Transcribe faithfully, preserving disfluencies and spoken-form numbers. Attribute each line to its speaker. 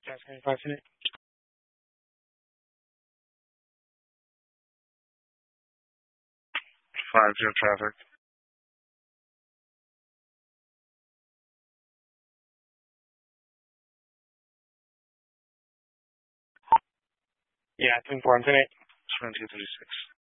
Speaker 1: five minutes.
Speaker 2: five zero traffic.
Speaker 1: Yeah, it's important today.
Speaker 2: twenty-two thirty-six.